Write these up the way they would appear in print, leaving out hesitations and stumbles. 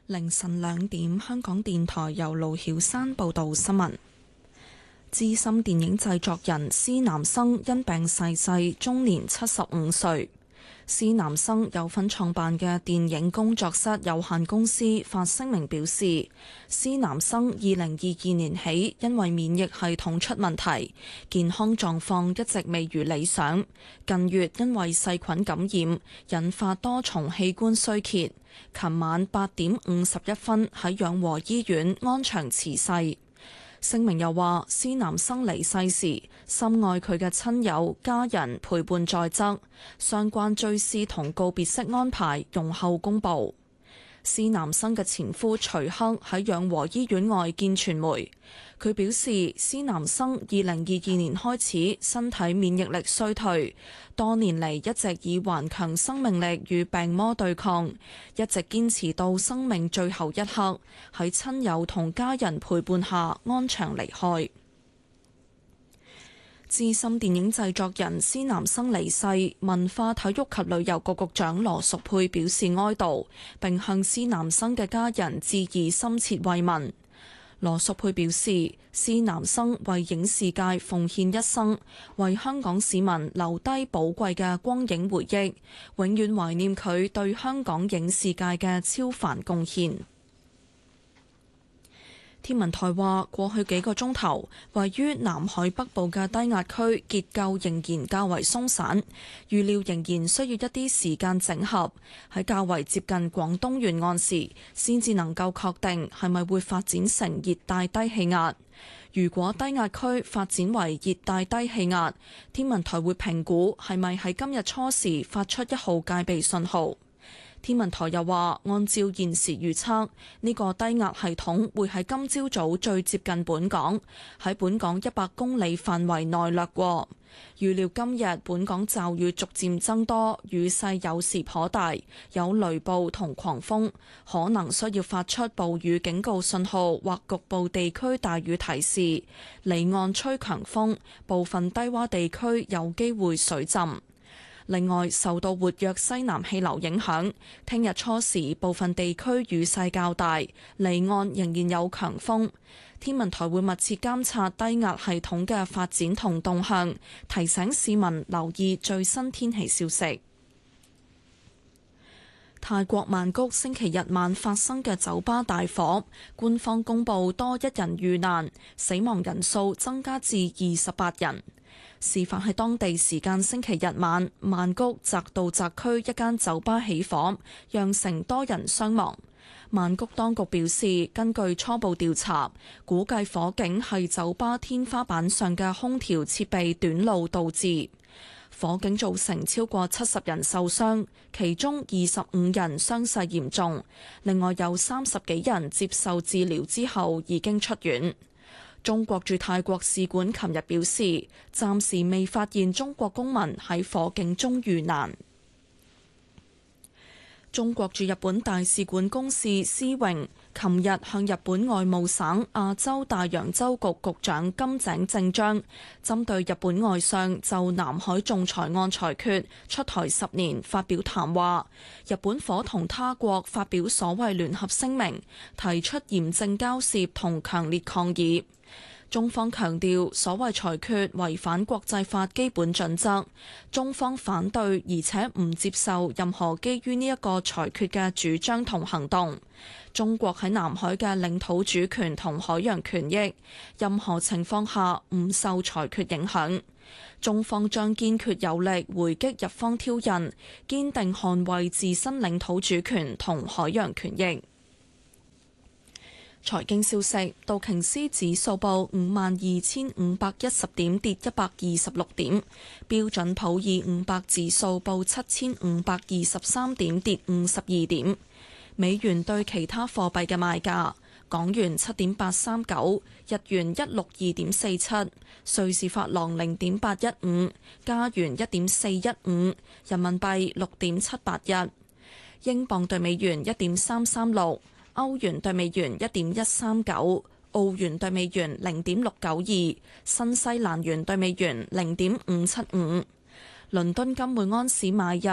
凌晨2點，香港電台由盧曉山報道新聞。資深電影製作人施南生因病逝世，終年75歲。施南生有份創辦嘅電影工作室有限公司發聲明表示，施南生2022年起因為免疫系統出問題，健康狀況一直未如理想，近月因為細菌感染，引發多重器官衰竭，琴晚8點51分喺養和醫院安詳辭世。聲明又話，施南生離世時，深愛佢嘅親友家人陪伴在側，相關追思同告別式安排容後公佈。施南生嘅前夫徐克喺養和醫院外見傳媒，佢表示施南生2022年開始身體免疫力衰退，多年嚟一直以頑強生命力與病魔對抗，一直堅持到生命最後一刻，喺親友同家人陪伴下安詳離開。資深電影製作人施南生離世，文化體育及旅遊局局長羅淑佩表示哀悼，並向施南生嘅家人致以深切慰問。羅淑佩表示，施南生為影視界奉獻一生，為香港市民留低寶貴嘅光影回憶，永遠懷念佢對香港影視界嘅超凡貢獻。天文台話，過去幾個鐘頭，位於南海北部嘅低壓區結構仍然較為鬆散，預料仍然需要一啲時間整合，喺較為接近廣東沿岸時，先至能夠確定係咪會發展成熱帶低氣壓。如果低壓區發展為熱帶低氣壓，天文台會評估係咪喺今日初時發出1號戒備信號。天文台又話，按照現時預測，呢個低壓系統會喺今朝早最接近本港，喺本港100公里範圍內掠過。預料今日本港驟雨逐漸增多，雨勢有時頗大，有雷暴同狂風，可能需要發出暴雨警告信號或局部地區大雨提示。離岸吹強風，部分低洼地區有機會水浸。另外，受到活躍西南氣流影響，聽日初時部分地區雨勢較大，離岸仍然有強風。天文台會密切監察低壓系統嘅發展同動向，提醒市民留意最新天氣消息。泰國曼谷星期日晚發生嘅酒吧大火，官方公布多1人遇難，死亡人數增加至28人。事發喺當地時間星期日晚，曼谷澤道澤區一間酒吧起火，釀成多人傷亡。曼谷當局表示，根據初步調查，估計火警係酒吧天花板上嘅空調設備短路導致。火警造成超過70人受傷，其中25人傷勢嚴重，另外有30幾人接受治療之後已經出院。中國駐泰國使館琴日表示，暫時未發現中國公民喺火警中遇難。中國駐日本大使館公使施榮琴日向日本外務省亞洲大洋洲局局長金井正章針對日本外相就南海仲裁案裁決出台10年發表談話，日本伙同他國發表所謂聯合聲明，提出嚴正交涉同強烈抗議。中方強調，所謂裁決違反國際法基本準則，中方反對而且唔接受任何基於呢一個裁決嘅主張同行動。中國喺南海嘅領土主權同海洋權益，任何情況下唔受裁決影響。中方將堅決有力回擊日方挑釁，堅定捍衛自身領土主權同海洋權益。財經消息，道瓊斯指數報52,510點，跌126點；標準普爾500指數報7,523點，跌52點。美元對其他貨幣嘅賣價：港元7.839，日元162.47，瑞士法郎0.815，加元1.415，人民幣6.781，英鎊對美元1.336。歐元對美元1.139，澳元對美元0.692，新西蘭元對美元0.575。 倫敦金每安士買入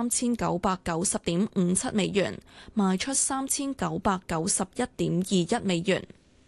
3990.57美元，賣出3991.21美元。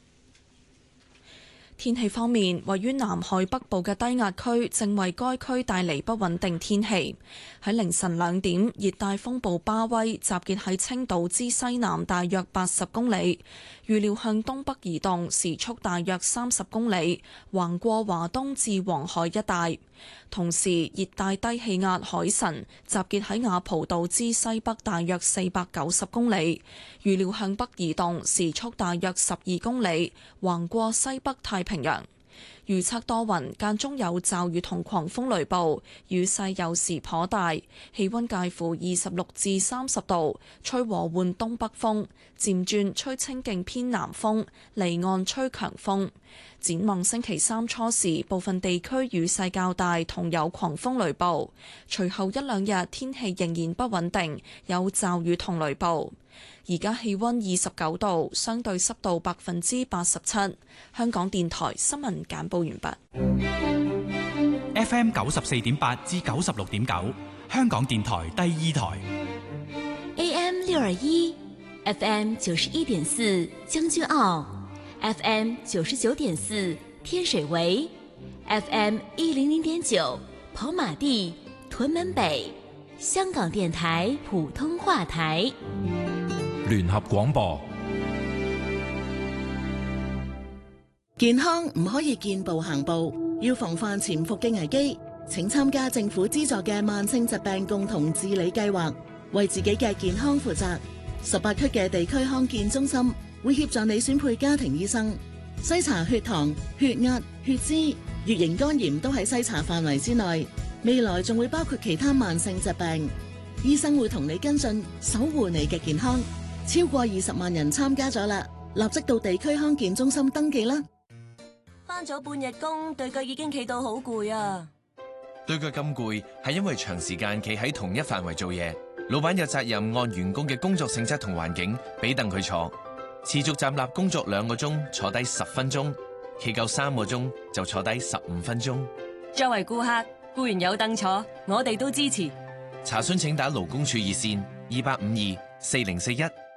天氣方面，位於南海北部嘅低壓區正為該區帶嚟不穩定天氣。喺凌晨2點，熱帶風暴巴威集結喺青島之西南大約80公里，預料向東北移動，時速大約30公里，橫過華東至黃海一帶。同時，熱帶低氣壓海神集結喺雅蒲島之西北大約490公里，預料向北移動，時速大約12公里，橫過西北太平洋。預測多雲，間中有驟雨同狂風雷暴，雨勢有時頗大，氣溫介乎26至30度，吹和緩東北風，漸轉吹清勁偏南風，離岸吹強風。展望星期三初時，部分地區雨勢較大，同有狂風雷暴。隨後一兩日天氣仍然不穩定，有驟雨同雷暴。而家氣溫29度，相對濕度87%。香港電台新聞簡報完畢。 FM 94.8至96.9，香港電台第2台。 AM 621 FM 91.4將軍澳，FM 99.4天水圍，FM 100.9跑馬地屯門北，香港電台普通話台。 聯合廣播。 健康唔可以見步行步，要防範潛伏嘅危機。請參加政府資助嘅慢性疾病共同治理計劃，為自己嘅健康負責。18區嘅地區康健中心會協助你選配家庭醫生，篩查血糖、血壓、血脂、乙型肝炎都喺篩查範圍之內。未來仲會包括其他慢性疾病，醫生會同你跟進，守護你嘅健康。超過20萬人參加咗啦，立即到地區康健中心登記啦。 返咗半日工，對腳已經企到好攰啊！ 對腳咁攰係因為長時間企喺同一範圍做嘢，老闆有責任按員工嘅工作性質同環境俾凳佢坐，持續站立工作2個鐘，坐低10分鐘，企夠3個鐘就坐低15分鐘。 作為顧客，固然有凳坐，我哋都支持。 查詢請打勞工處熱線28524041。